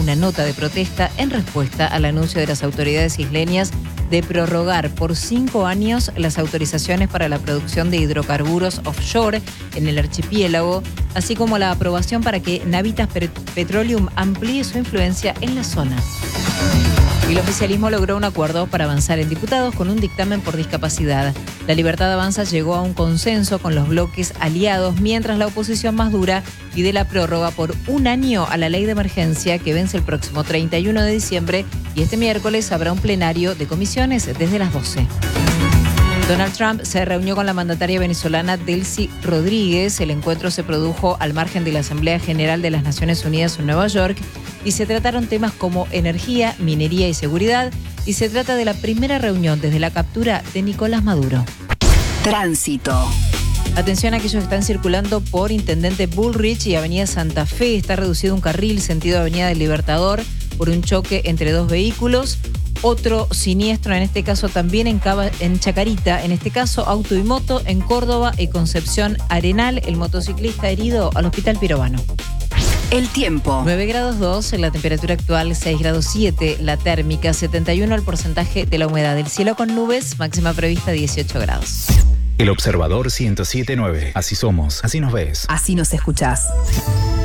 una nota de protesta en respuesta al anuncio de las autoridades isleñas de prorrogar por 5 años las autorizaciones para la producción de hidrocarburos offshore en el archipiélago, así como la aprobación para que Navitas Petroleum amplíe su influencia en la zona. Y el oficialismo logró un acuerdo para avanzar en diputados con un dictamen por discapacidad. La Libertad Avanza llegó a un consenso con los bloques aliados, mientras la oposición más dura pide la prórroga por 1 año a la ley de emergencia que vence el próximo 31 de diciembre y este miércoles habrá un plenario de comisiones desde las 12. Donald Trump se reunió con la mandataria venezolana Delcy Rodríguez. El encuentro se produjo al margen de la Asamblea General de las Naciones Unidas en Nueva York y se trataron temas como energía, minería y seguridad. Y se trata de la primera reunión desde la captura de Nicolás Maduro. Tránsito. Atención a aquellos que están circulando por Intendente Bullrich y Avenida Santa Fe. Está reducido un carril sentido Avenida del Libertador por un choque entre 2 vehículos. Otro siniestro, en este caso también en Chacarita, en este caso auto y moto en Córdoba y Concepción Arenal. El motociclista herido al Hospital Pirovano. El tiempo. 9 grados 2, la temperatura actual 6 grados 7, la térmica 71 el porcentaje de la humedad. El cielo con nubes, máxima prevista 18 grados. El Observador 107.9. Así somos, así nos ves. Así nos escuchás.